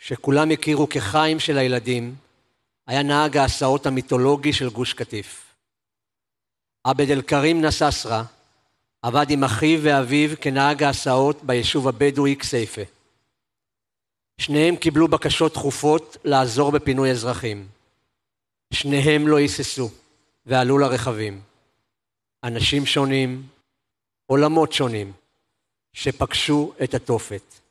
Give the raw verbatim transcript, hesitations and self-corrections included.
שכולם הכירו כחיים של הילדים, היה נהג ההסעות המיתולוגי של גוש קטיף. עבד אל-כרים נססרה עבד עם אחיו ואביו כנהג ההסעות ביישוב הבדואי כסייפה. שניהם קיבלו בקשות דחופות לעזור בפינוי אזרחים. שניהם לא היססו ועלו לרכבים. אנשים שונים, עולמות שונים, שפגשו את התופת.